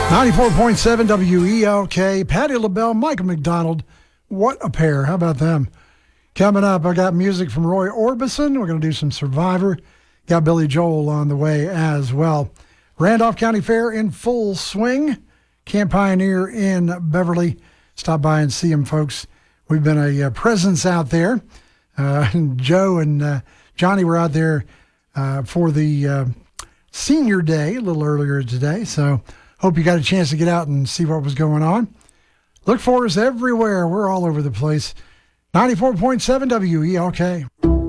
94.7 WELK, Patti LaBelle, Michael McDonald. What a pair. How about them? Coming up, I got music from Roy Orbison. We're going to do some Survivor. Got Billy Joel on the way as well. Randolph County Fair in full swing. Camp Pioneer in Beverly. Stop by and see them, folks. We've been a presence out there. Joe and Johnny were out there for the senior day a little earlier today. So hope you got a chance to get out and see what was going on. Look for us everywhere. We're all over the place. 94.7 WELK.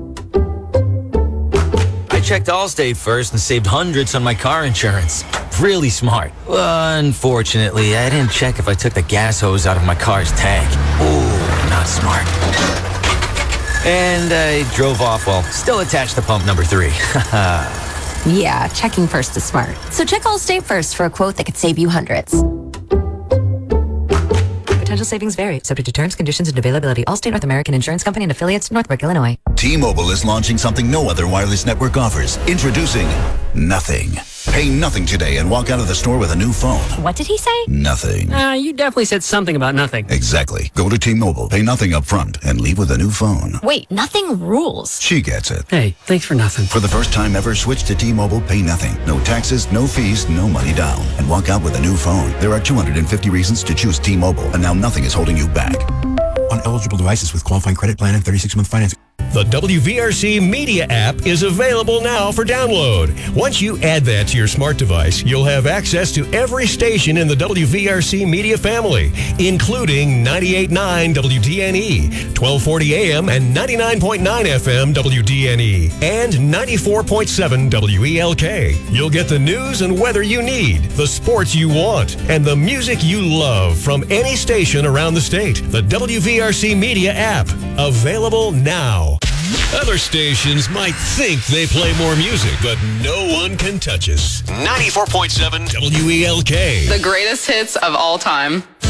I checked Allstate first and saved hundreds on my car insurance. Really smart. Unfortunately, I didn't check if I took the gas hose out of my car's tank. Ooh, not smart. And I drove off while still attached to pump number 3. Yeah, checking first is smart. So check Allstate first for a quote that could save you hundreds. Potential savings vary, subject to terms, conditions, and availability. Allstate North American Insurance Company and affiliates, Northbrook, Illinois. T-Mobile is launching something no other wireless network offers. Introducing Nothing. Pay nothing today and walk out of the store with a new phone. What did he say? Nothing. You definitely said something about nothing. Exactly. Go to T-Mobile, pay nothing up front, and leave with a new phone. Wait, nothing rules. She gets it. Hey, thanks for nothing. For the first time ever, switch to T-Mobile, pay nothing. No taxes, no fees, no money down. And walk out with a new phone. There are 250 reasons to choose T-Mobile, and now nothing is holding you back. On eligible devices with qualifying credit plan and 36-month financing. The WVRC Media app is available now for download. Once you add that to your smart device, you'll have access to every station in the WVRC Media family, including 98.9 WDNE, 1240 AM and 99.9 FM WDNE, and 94.7 WELK. You'll get the news and weather you need, the sports you want, and the music you love from any station around the state. The WVRC Media app, available now. Other stations might think they play more music, but no one can touch us. 94.7 WELK. The greatest hits of all time.